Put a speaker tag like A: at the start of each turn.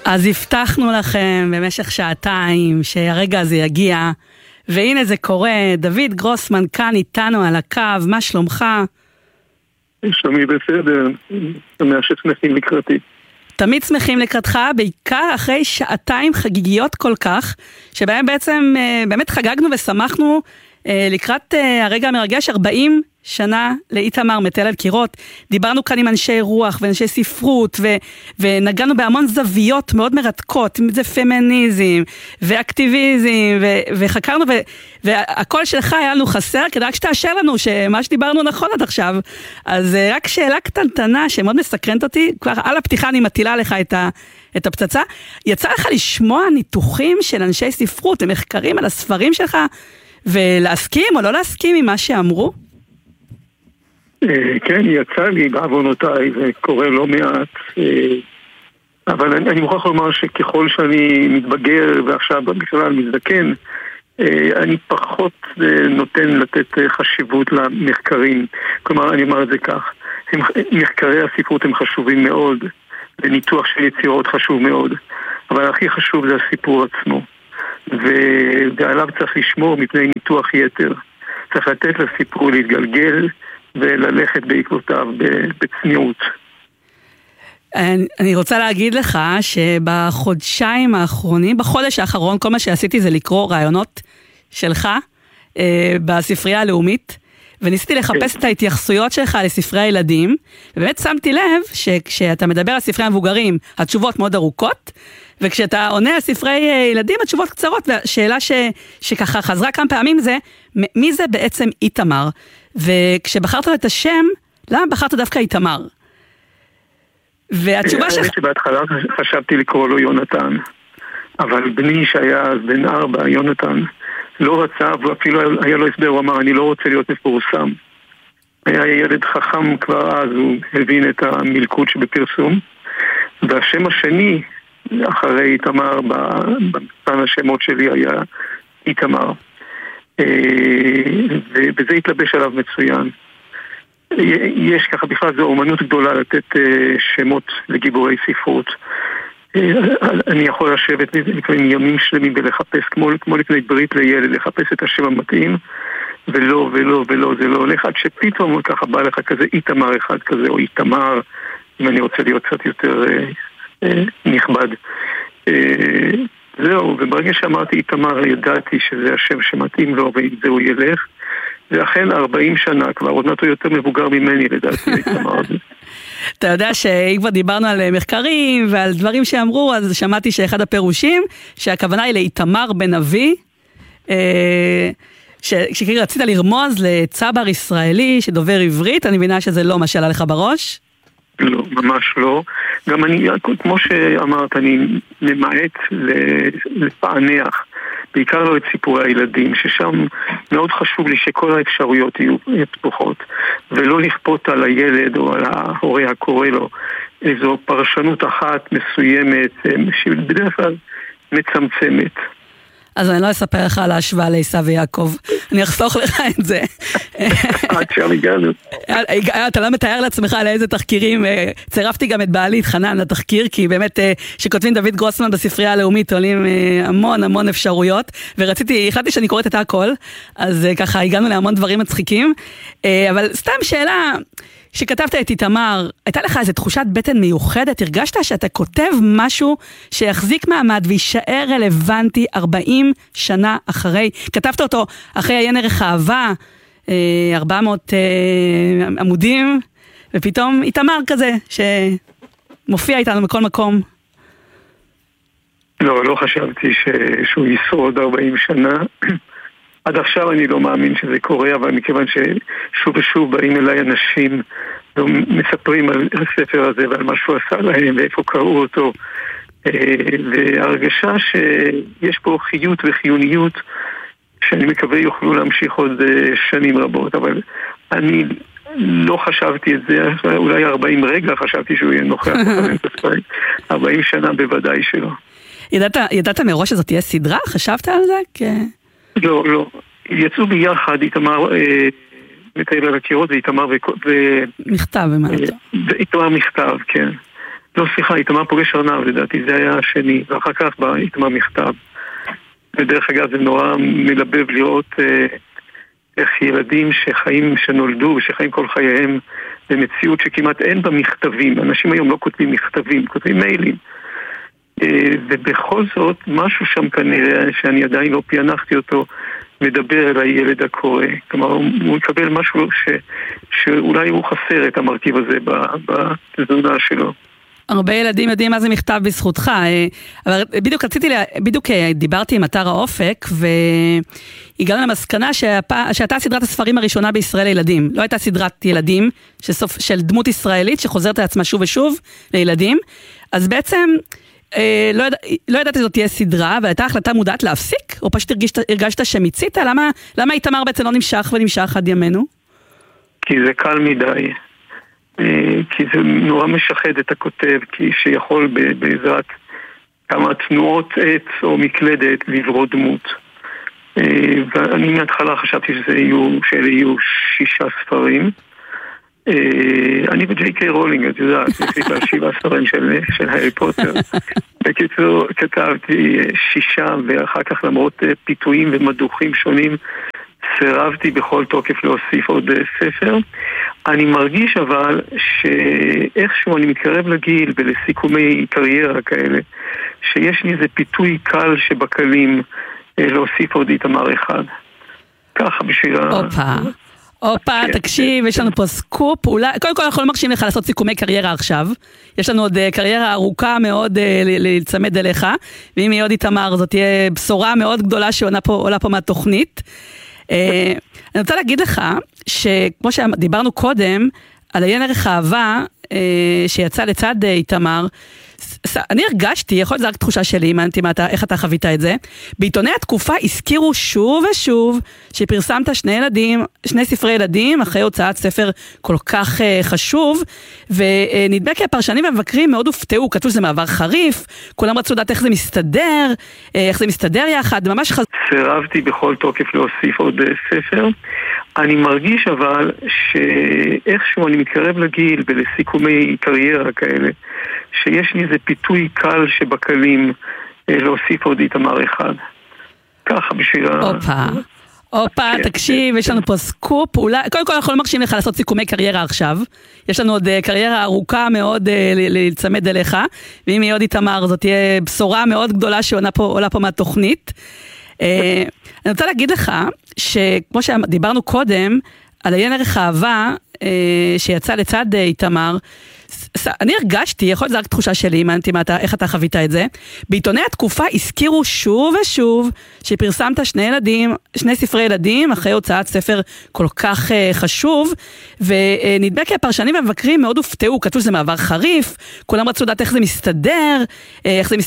A: אז הבטחנו לכם במשך שעתיים שהרגע הזה יגיע, והנה זה קורה. דוד גרוסמן כאן איתנו על הקו, מה שלומך?
B: שלומי בסדר, שמח ששמחים לקראתי.
A: תמיד שמחים לקראתך, בעיקר אחרי שעתיים חגיגיות כל כך, שבהם בעצם באמת חגגנו ושמחנו לקראת הרגע המרגש, 40 שנה לאיתמר מתל על קירות. דיברנו כאן עם אנשי רוח ואנשי ספרות, ונגענו בהמון זוויות מאוד מרתקות, אם זה פמיניזם ואקטיביזם, וחקרנו, והקול שלך היה לנו חסר, כדי רק שתאשר לנו שמה שדיברנו נכון עד עכשיו. אז רק שאלה קטנטנה שמאוד מסקרנת אותי, כבר על הפתיחה אני מטילה לך את הפצצה. יצא לך לשמוע ניתוחים של אנשי ספרות, מחקרים על הספרים שלך, ולהסכים או לא להסכים עם מה שאמרו?
B: כן, יצא לי בעוונותיי, זה קורה לא מעט, אבל אני מוכרח לומר שככל שאני מתבגר ועכשיו בכלל מזדקן, אני פחות נותן לתת חשיבות למחקרים. כלומר, אני אומר את זה כך, מחקרי הספרות הם חשובים מאוד, וניתוח של יצירות חשוב מאוד, אבל הכי חשוב זה הסיפור עצמו, ועליו צריך לשמור מפני ניתוח יתר. צריך לתת לסיפור להתגלגל וללכת בעקבותיו בצניעות.
A: אני רוצה להגיד לך שבחודשיים האחרונים, בחודש האחרון, כל מה שעשיתי זה לקרוא רעיונות שלך בספרייה הלאומית, וניסיתי לחפש את ההתייחסויות שלך לספרי הילדים, ובאמת שמתי לב שכשאתה מדבר על ספרי המבוגרים, התשובות מאוד ארוכות, וכשאתה עונה על ספרי ילדים, התשובות קצרות, והשאלה שככה חזרה כמה פעמים זה, מי זה בעצם איתמר? וכשבחרת את השם, למה בחרת דווקא איתמר? והתשובה שלך...
B: בהתחלה חשבתי לקרוא לו יונתן, אבל בני שהיה אז בן 4, יונתן, לא רצה, ואפילו היה לו הסבר, הוא אמר, אני לא רוצה להיות מפורסם. היה ילד חכם כבר אז, הוא הבין את המלכות שבפרסום, והשם השני, אחרי איתמר, במצטן השמות שלי היה איתמר. ובזה התלבש עליו מצוין. יש ככה, בכלל זו אומנות גדולה לתת שמות לגיבורי ספרות. אני יכול לשבת לפעמים ימים שלמים ולחפש, כמו לפני ברית לילד, לחפש את השם המתאים, ולא, זה לא הולך, עד שפתאום ככה בא לך כזה איתמר אחד כזה, או איתמר, אם אני רוצה להיות קצת יותר נכבד. זהו, וברגע שאמרתי איתמר, ידעתי שזה השם שמתאים לו, ועם זה הוא ילך, ואכן 40 שנה כבר, עוד מעט הוא יותר מבוגר ממני, לדעתי, איתמר.
A: אתה יודע שאם כבר דיברנו על מחקרים ועל דברים שאמרו, אז שמעתי שאחד הפירושים, שהכוונה היא לאיתמר בן אבי, שכאילו רצית לרמוז לצבר ישראלי שדובר עברית, אני מבינה שזה לא מה שעלה לך בראש?
B: לא, ממש לא. גם אני, כמו שאמרת, אני למעט לפענח, בעיקר לא את סיפורי הילדים, ששם מאוד חשוב לי שכל האפשרויות יהיו פתוחות, ולא לכפות על הילד או על ההורה הקורא לו איזו פרשנות אחת מסוימת, שבדרך כלל מצמצמת.
A: אז אני לא אספר לך על ההשוואה לעשיו ויעקב, אני אחסוך לך את זה.
B: עכשיו הגענו.
A: אתה לא מתאר לעצמך על איזה תחקירים, צירפתי גם את בעלי, את חנן, לתחקיר, כי באמת שכותבים דוד גרוסמן בספרייה הלאומית, עולים המון אפשרויות, החלטתי שאני קוראת את הכל, אז ככה הגענו להמון דברים מצחיקים, אבל סתם שאלה... שכתבת את איתמר, הייתה לך איזו תחושת בטן מיוחדת? הרגשת שאתה כותב משהו שיחזיק מעמד וישאר רלוונטי 40 שנה אחרי? כתבת אותו אחרי עיין ערך האהבה, 400 עמודים, ופתאום איתמר כזה, שמופיע איתנו בכל מקום.
B: לא חשבתי שהוא ישרוד 40 שנה. עד עכשיו אני לא מאמין שזה קורה, אבל מכיוון ששוב ושוב באים אליי אנשים ומספרים על הספר הזה ועל מה שהוא עשה להם ואיפה קראו אותו, והרגשה שיש פה חיות וחיוניות שאני מקווה יוכלו להמשיך עוד שנים רבות, אבל אני לא חשבתי את זה, אולי 40 רגע חשבתי שהוא יהיה נוכח 40 שנה בוודאי שלא.
A: ידעת מראש שזאת תהיה סדרה? חשבת על זה?
B: לא. יצאו ביחד, איתמר מתאר על הקירות, ואיתמר
A: מכתב,
B: ואיתמר מכתב, כן. לא, סליחה, איתמר פוגש ארנב, לדעתי זה היה השני, ואחר כך בא איתמר מכתב. ודרך אגב זה נורא מלבב לראות איך ילדים שחיים, שנולדו ושחיים כל חייהם במציאות שכמעט אין בה מכתבים. אנשים היום לא כותבים מכתבים, כותבים מיילים. ובכל זאת, משהו שם כנראה, שאני עדיין לא פענחתי אותו, מדבר אל הילד הקורא. כלומר, הוא יקבל משהו שאולי הוא חסר את המרכיב הזה בתזונה שלו.
A: הרבה ילדים יודעים מה זה מכתב בזכותך, אבל בדיוק דיברתי עם אתר האופק, והגענו למסקנה שהייתה סדרת הספרים הראשונה בישראל לילדים. לא הייתה סדרת ילדים של דמות ישראלית שחוזרת לעצמה שוב ושוב לילדים, אז בעצם לא ידעתי זאת תהיה סדרה, אבל הייתה החלטה מודעת להפסיק, או פשוט הרגשת שמיצית? למה איתמר בעצם לא נמשך ונמשך עד ימינו?
B: כי זה קל מדי. כי זה נורא משחד את הכותב, כי שיכול בעזרת כמה תנועות עץ או מקלדת לברוא דמות. ואני מההתחלה חשבתי שאלה יהיו 6 ספרים. אני וג'יי קיי רולינג, את יודעת, יש לי 7 ספרים של הארי פוטר. בקיצור, כתבתי 6, ואחר כך למרות פיתויים ומדוכים שונים, סירבתי בכל תוקף להוסיף עוד ספר. אני מרגיש אבל שאיכשהו אני מתקרב לגיל ולסיכומי קריירה כאלה, שיש לי איזה פיתוי קל שבקלים להוסיף עוד איתמר אחד. ככה בשביל
A: אופה, תקשיב, יש לנו פה סקופ, קודם כל אנחנו לא מרשים לך לעשות סיכומי קריירה עכשיו, יש לנו עוד קריירה ארוכה מאוד להצמד אליך, ואם יהיה עוד איתמר זאת תהיה בשורה מאוד גדולה שעולה פה מהתוכנית. אני רוצה להגיד לך שכמו שדיברנו קודם על עיין ערך האהבה שיצא לצד איתמר, אני הרגשתי, יכול להיות זה רק תחושה שלי, מעניינתי איך אתה חווית את זה, בעיתוני התקופה הזכירו שוב ושוב שפרסמת שני ספרי ילדים אחרי הוצאת ספר כל כך חשוב, ונדמה כי הפרשנים והמבקרים מאוד הופתעו, כתבו שזה מעבר חריף, כולם רצו לדעת איך זה מסתדר יחד, ממש
B: סירבתי בכל תוקף להוסיף עוד ספר. אני מרגיש אבל שאיכשהו אני מתקרב לגיל ולסיכומי קריירה כאלה, שיש לי איזה פיתוי קל שבקלים להוסיף עוד איתמר אחד. ככה בשביל
A: אופה, תקשיב, יש לנו פה סקופ, קודם כל אנחנו לא מרשים לך לעשות סיכומי קריירה עכשיו, יש לנו עוד קריירה ארוכה מאוד להצמד אליך, ואם יהיה עוד איתמר זאת תהיה בשורה מאוד גדולה שעולה פה מהתוכנית. אני רוצה להגיד לך שכמו שדיברנו קודם על עיין ערך האהבה שיצא לצד איתמר, אני הרגשתי, יכול להיות זה רק תחושה שלי, מעניינתי איך אתה חווית את זה, בעיתוני התקופה הזכירו שוב ושוב שפרסמת שני ספרי ילדים אחרי הוצאת ספר כל כך חשוב, ונדמה כי הפרשנים והמבקרים מאוד הופתעו, כתבו שזה מעבר חריף, כולם רצו לדעת איך זה מסתדר